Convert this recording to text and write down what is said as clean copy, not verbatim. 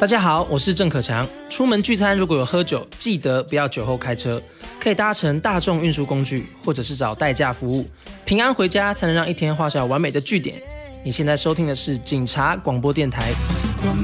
大家好，我是郑可强。出门聚餐如果有喝酒，记得不要酒后开车，可以搭乘大众运输工具，或者是找代驾服务，平安回家才能让一天画下完美的句点。你现在收听的是警察广播电台。 我们